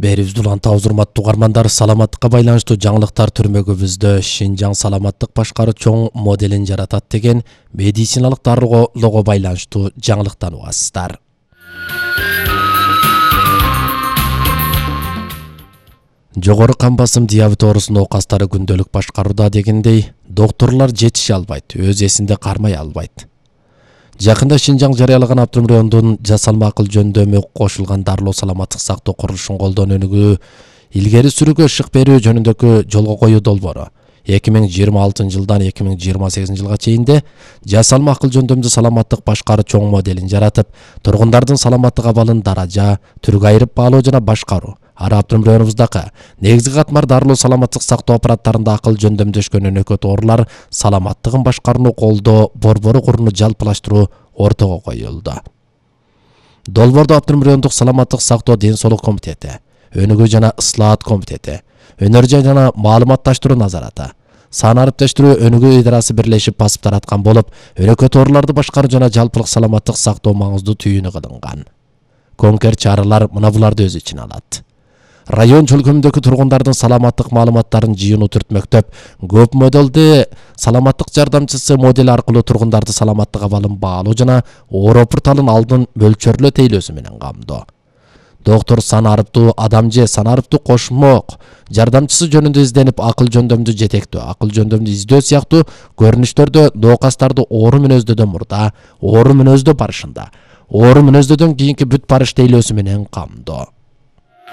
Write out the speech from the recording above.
Берибизди уланта урматтуу угармандар, саламаттыкка байланыштуу жаңылыктар түрмөгүбүздө Шинжаң саламаттык башкаруу чоң моделин жаратат деген медициналык дарылоого байланыштуу жаңылыктан угасыздар. Жогору кан басым диабет оорусунун оокастары күндөлүк башкарууда дегендей, докторлор жетише албайт, өз эсинде кармай албайт. Жакында Шинжаң жарыялаган Автономдун районунун жасалма акыл жөндөмү кошулган дарылоо саламаттык сактоо курулушун колдонүүгө илгери сүрүүгө ышык берүү жөнүндөгү жолго коюу долбоору 2026 жылдан 2028 жылга чейинде жасалма акыл жөндөмдүү саламаттык башкаруу чоң моделин жаратып, тургундардын саламаттык абалын даража, түргө айырып баалоо жана башкаруу. Ара Автономдун районубуздагы негизги катмар дарылоо саламаттык сактоо аппараттарында акыл жөндөмдөшкөн өнөкөт оорулар саламаттыгын башкарууну колдоо борбору курууну жалпылаштыруу ортого коюлду. Долбоордо Автономдун райондук саламаттык сактоо ден соолук комитети, өнүгүү жана ыслаат комитети, өнөр жана маалыматташтыруу назараты, сан ариптештирүү өнүгүү идарасы бирлешип басып тараткан болуп, өнөкөт ооруларды башкаруу жана жалпылык саламаттык сактоо маңыздуу түйүнү кылынган. Конкрет чаралар мына буларды өз ичине алат. Район чөлкөмүндөгү тургундардын саламаттык маалыматтарын жыйынуу түртмөктөп, көп моделди саламаттык жардамчысы модель аркылуу тургундарды саламаттык абалын баалоо жана оору порталын алдын мөлчөрлөө тейлөөсү менен камдоо. Доктор санарыптуу адам же санарыптуу кошмок жардамчысы жөнүндө изденип, акыл жөндөмдү жетектөө, акыл жөндөмдү издөө сыяктуу көрүнүштөрдө доокастарды оору мүнөздөдөн мурда, оору мүнөздө барышында, оору мүнөздөдөн кийинки бүт барыш тейлөөсү менен камдоо.